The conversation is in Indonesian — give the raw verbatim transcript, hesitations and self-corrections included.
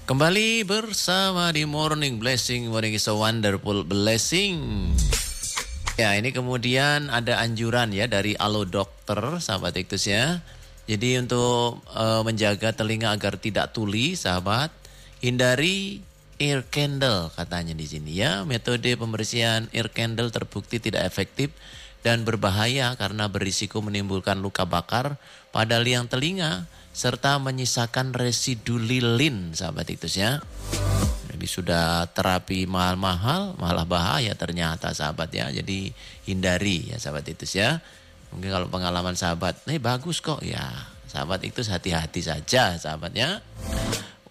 Kembali bersama di Morning Blessing, Morning is a Wonderful Blessing. Ya, ini kemudian ada anjuran ya dari Alo Dokter, sahabat Iktus ya. Jadi untuk uh, menjaga telinga agar tidak tuli, sahabat, hindari ear candle katanya di sini ya. Metode pembersihan ear candle terbukti tidak efektif dan berbahaya karena berisiko menimbulkan luka bakar pada liang telinga serta menyisakan residu lilin, sahabat Iktus ya. Jadi sudah terapi mahal-mahal, malah bahaya ternyata sahabat ya. Jadi hindari ya sahabat Iktus ya. Mungkin kalau pengalaman sahabat, nih bagus kok ya. Sahabat Iktus hati-hati saja sahabat ya.